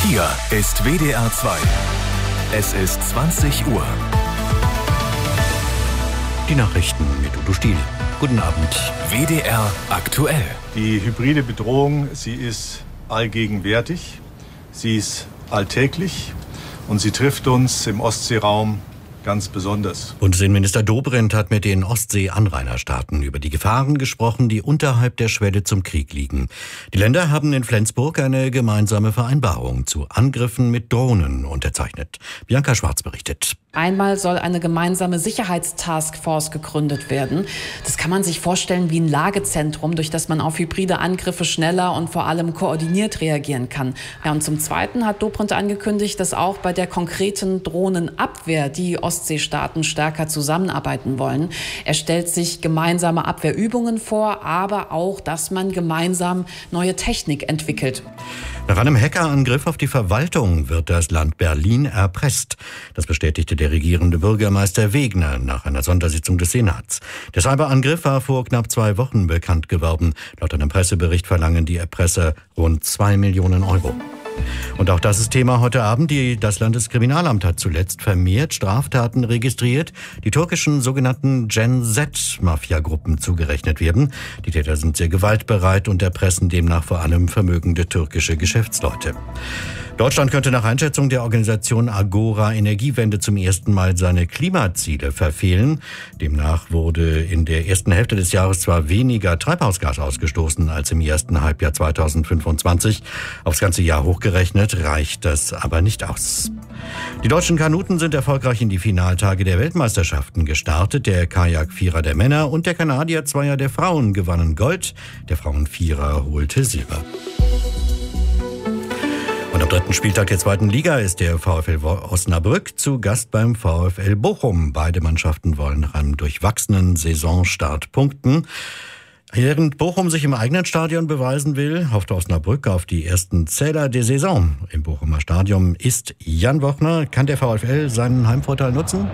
Hier ist WDR 2. Es ist 20 Uhr. Die Nachrichten mit Udo Stiel. Guten Abend. WDR aktuell. Die hybride Bedrohung, sie ist allgegenwärtig, sie ist alltäglich und sie trifft uns im Ostseeraum ganz besonders. Bundesinnenminister Dobrindt hat mit den Ostsee-Anrainerstaaten über die Gefahren gesprochen, die unterhalb der Schwelle zum Krieg liegen. Die Länder haben in Flensburg eine gemeinsame Vereinbarung zu Angriffen mit Drohnen unterzeichnet. Bianca Schwarz berichtet. Einmal soll eine gemeinsame Sicherheitstaskforce gegründet werden. Das kann man sich vorstellen wie ein Lagezentrum, durch das man auf hybride Angriffe schneller und vor allem koordiniert reagieren kann. Ja, und zum Zweiten hat Dobrindt angekündigt, dass auch bei der konkreten Drohnenabwehr die Ostseestaaten stärker zusammenarbeiten wollen. Er stellt sich gemeinsame Abwehrübungen vor, aber auch, dass man gemeinsam neue Technik entwickelt. Nach einem Hackerangriff auf die Verwaltung wird das Land Berlin erpresst. Das bestätigte der regierende Bürgermeister Wegner nach einer Sondersitzung des Senats. Der Cyberangriff war vor knapp 2 Wochen bekannt geworden. Laut einem Pressebericht verlangen die Erpresser rund 2 Millionen Euro. Und auch das ist Thema heute Abend. Das Landeskriminalamt hat zuletzt vermehrt Straftaten registriert, die türkischen sogenannten Gen-Z-Mafia-Gruppen zugerechnet werden. Die Täter sind sehr gewaltbereit und erpressen demnach vor allem vermögende türkische Geschäftsleute. Deutschland könnte nach Einschätzung der Organisation Agora Energiewende zum ersten Mal seine Klimaziele verfehlen. Demnach wurde in der ersten Hälfte des Jahres zwar weniger Treibhausgas ausgestoßen als im ersten Halbjahr 2025. Aufs ganze Jahr hochgerechnet reicht das aber nicht aus. Die deutschen Kanuten sind erfolgreich in die Finaltage der Weltmeisterschaften gestartet. Der Kajak-Vierer der Männer und der Kanadier-Zweier der Frauen gewannen Gold. Der Frauen-Vierer holte Silber. Und am 3. Spieltag der 2. Liga ist der VfL Osnabrück zu Gast beim VfL Bochum. Beide Mannschaften wollen nach einem durchwachsenen Saisonstart punkten. Während Bochum sich im eigenen Stadion beweisen will, hofft Osnabrück auf die ersten Zähler der Saison. Im Bochumer Stadion ist Jan Wochner. Kann der VfL seinen Heimvorteil nutzen?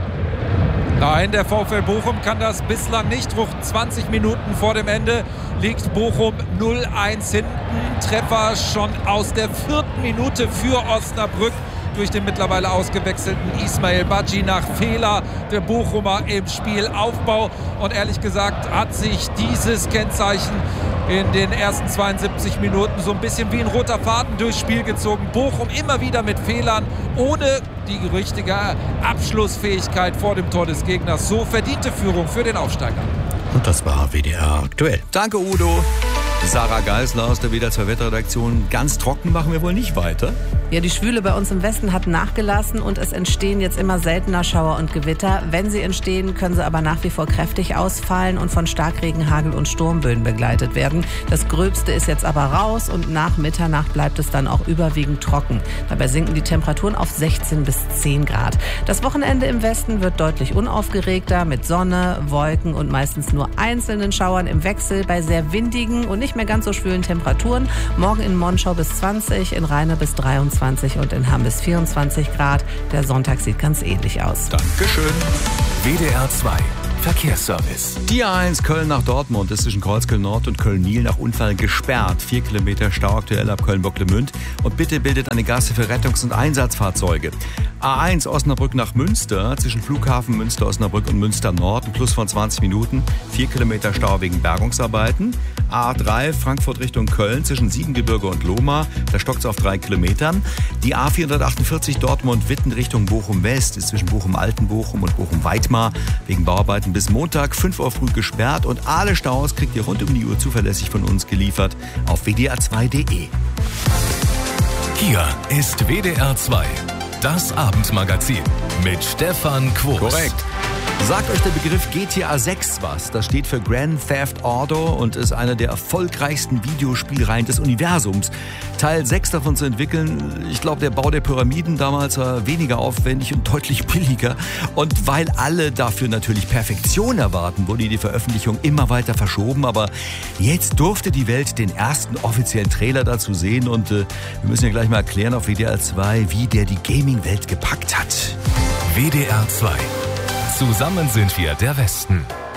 Nein, der VfL Bochum kann das bislang nicht. Rund 20 Minuten vor dem Ende liegt Bochum 0-1 hinten. Treffer schon aus der 4. Minute für Osnabrück durch den mittlerweile ausgewechselten Ismail Badji nach Fehler der Bochumer im Spielaufbau. Und ehrlich gesagt hat sich dieses Kennzeichen in den ersten 72 Minuten so ein bisschen wie ein roter Faden durchs Spiel gezogen. Bochum immer wieder mit Fehlern, ohne die richtige Abschlussfähigkeit vor dem Tor des Gegners. So verdiente Führung für den Aufsteiger. Und das war WDR aktuell. Danke, Udo. Sarah Geisler aus der WDR 2 Wetterredaktion. Ganz trocken machen wir wohl nicht weiter. Ja, die Schwüle bei uns im Westen hat nachgelassen und es entstehen jetzt immer seltener Schauer und Gewitter. Wenn sie entstehen, können sie aber nach wie vor kräftig ausfallen und von Starkregen, Hagel und Sturmböen begleitet werden. Das Gröbste ist jetzt aber raus und nach Mitternacht bleibt es dann auch überwiegend trocken. Dabei sinken die Temperaturen auf 16 bis 10 Grad. Das Wochenende im Westen wird deutlich unaufgeregter mit Sonne, Wolken und meistens nur einzelnen Schauern im Wechsel bei sehr windigen und nicht mehr ganz so schwülen Temperaturen. Morgen in Monschau bis 20, in Rheine bis 23 und in Hamm bis 24 Grad. Der Sonntag sieht ganz ähnlich aus. Dankeschön. WDR 2 Verkehrsservice. Die A1 Köln nach Dortmund ist zwischen Kreuzköln Nord und Köln-Niel nach Unfall gesperrt. 4 Kilometer Stau aktuell ab Köln-Bocklemünd. Und bitte bildet eine Gasse für Rettungs- und Einsatzfahrzeuge. A1 Osnabrück nach Münster zwischen Flughafen Münster, Osnabrück und Münster Nord. Ein Plus von 20 Minuten. 4 Kilometer Stau wegen Bergungsarbeiten. A3 Frankfurt Richtung Köln zwischen Siebengebirge und Lohmar. Da stockt es auf 3 Kilometern. Die A448 Dortmund-Witten Richtung Bochum-West ist zwischen Bochum-Altenbochum und Bochum-Weitmar wegen Bauarbeiten bis Montag 5 Uhr früh gesperrt. Und alle Staus kriegt ihr rund um die Uhr zuverlässig von uns geliefert auf wdr2.de. Hier ist WDR 2, das Abendmagazin mit Stefan Quos. Korrekt. Sagt euch der Begriff GTA 6 was? Das steht für Grand Theft Auto und ist eine der erfolgreichsten Videospielreihen des Universums. Teil 6 davon zu entwickeln, ich glaube, der Bau der Pyramiden damals war weniger aufwendig und deutlich billiger. Und weil alle dafür natürlich Perfektion erwarten, wurde die Veröffentlichung immer weiter verschoben. Aber jetzt durfte die Welt den ersten offiziellen Trailer dazu sehen. Und wir müssen ja gleich mal erklären auf WDR 2, wie der die Gaming-Welt gepackt hat. WDR 2. Zusammen sind wir der Westen.